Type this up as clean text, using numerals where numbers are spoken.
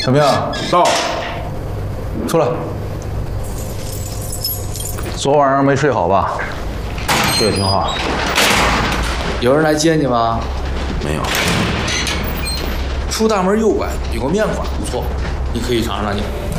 怎么样？ 到。 出来。昨晚上没睡好吧？睡得挺好。 有人来接你吗？ 没有。 出大门右拐有个面馆不错，你可以尝尝去。